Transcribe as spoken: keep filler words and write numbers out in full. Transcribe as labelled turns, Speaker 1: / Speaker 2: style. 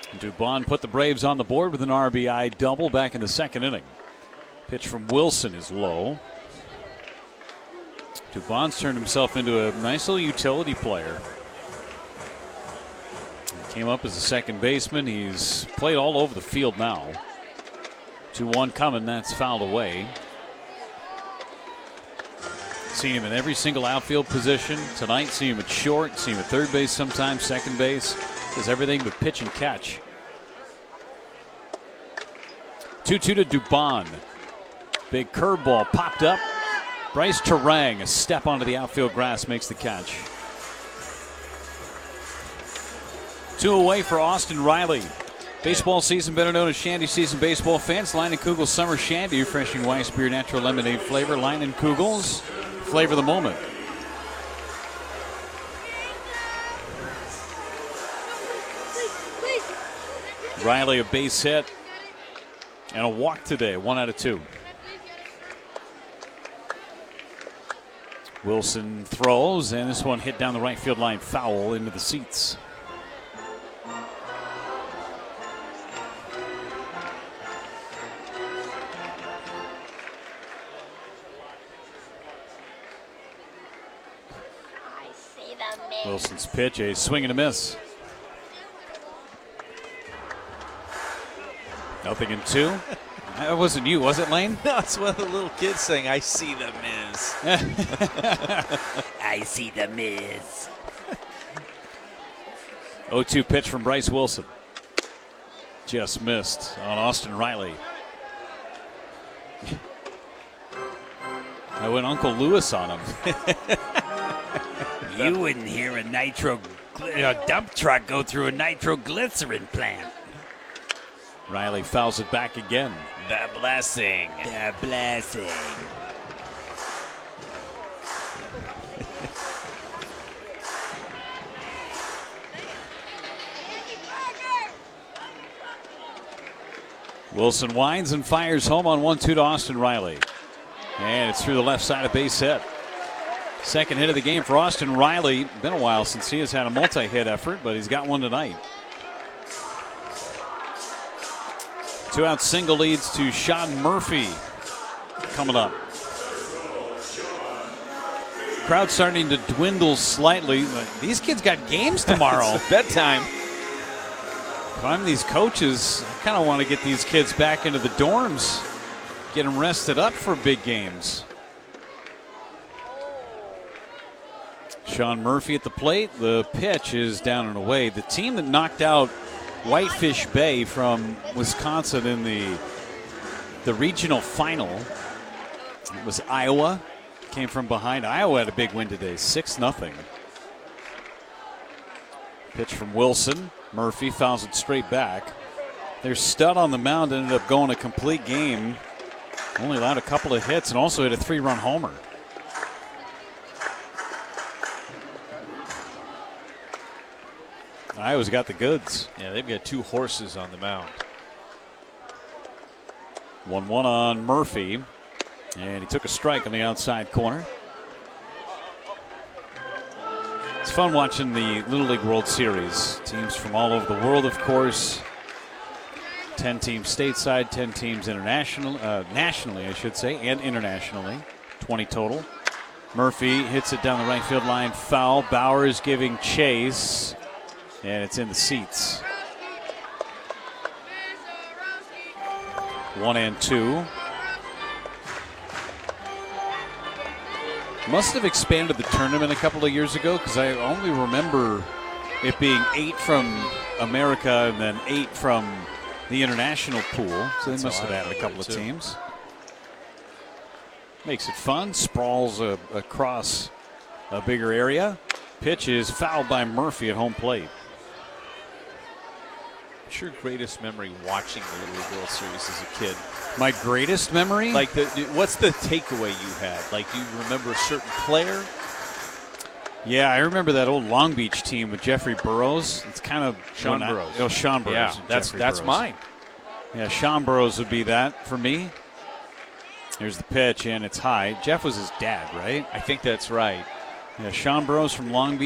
Speaker 1: Dubon put the Braves on the board with an R B I double back in the second inning. Pitch from Wilson is low. Dubon's turned himself into a nice little utility player. He came up as a second baseman. He's played all over the field now. two one coming, that's fouled away. Seen him in every single outfield position tonight. Seen him at short, seen him at third base sometimes, second base. Does everything but pitch and catch. two two to Dubon. Big curveball popped up. Bryce Turang, a step onto the outfield grass, makes the catch. Two away for Austin Riley. Baseball season, better known as Shandy season, baseball fans. Leinenkugel Summer Shandy, refreshing Weiss beer, natural lemonade flavor. Leinenkugel's flavor of the moment. Riley a base hit and a walk today, one out of two. Wilson throws, and this one hit down the right field line, foul into the seats. Wilson's pitch, a swing and a miss. Nothing in two. That wasn't you, was it, Lane?
Speaker 2: No, it's one of the little kids saying, I see the Miz.
Speaker 3: I see the Miz.
Speaker 1: oh two pitch from Bryce Wilson. Just missed on Austin Riley. I went Uncle Lewis on him.
Speaker 3: You wouldn't hear a nitro a dump truck go through a nitroglycerin plant.
Speaker 1: Riley fouls it back again.
Speaker 3: The blessing. The blessing.
Speaker 1: Wilson winds and fires home on one two to Austin Riley. And it's through the left side of base hit. Second hit of the game for Austin Riley. Been a while since he has had a multi-hit effort, but he's got one tonight. Two out single leads to Sean Murphy coming up. Crowd starting to dwindle slightly. These kids got games tomorrow.
Speaker 2: It's bedtime.
Speaker 1: If I'm these coaches, I kind of want to get these kids back into the dorms, get them rested up for big games. Sean Murphy at the plate. The pitch is down and away. The team that knocked out Whitefish Bay from Wisconsin in the the regional final, it was Iowa. Came from behind. Iowa had a big win today, six nothing. Pitch from Wilson. Murphy fouls it straight back. Their stud on the mound ended up going a complete game. Only allowed a couple of hits and also hit a three-run homer. Iowa's got the goods.
Speaker 2: Yeah, they've got two horses on the mound.
Speaker 1: one one on Murphy. And he took a strike on the outside corner. It's fun watching the Little League World Series. Teams from all over the world, of course. ten teams stateside, ten teams international, uh, nationally, I should say, and internationally. twenty total. Murphy hits it down the right field line, foul. Bowers giving chase. And it's in the seats. One and two. Must have expanded the tournament a couple of years ago because I only remember it being eight from America and then eight from the international pool. So they must have added a couple of teams. Makes it fun. Sprawls a, across a bigger area. Pitch is fouled by Murphy at home plate.
Speaker 2: What's your greatest memory watching the Little League World Series as a kid?
Speaker 1: My greatest memory?
Speaker 2: Like, the, what's the takeaway you had? Like, do you remember a certain player?
Speaker 1: Yeah, I remember that old Long Beach team with Jeffrey Burrows. It's kind of
Speaker 2: Sean
Speaker 1: I,
Speaker 2: Burrows.
Speaker 1: Oh, Sean Burrows.
Speaker 2: Yeah, that's
Speaker 1: Jeffrey
Speaker 2: that's
Speaker 1: Burrows.
Speaker 2: mine.
Speaker 1: Yeah, Sean Burrows would be that for me. Here's the pitch, and it's high. Jeff was his dad, right?
Speaker 2: I think that's right.
Speaker 1: Yeah, Sean Burrows from Long Beach.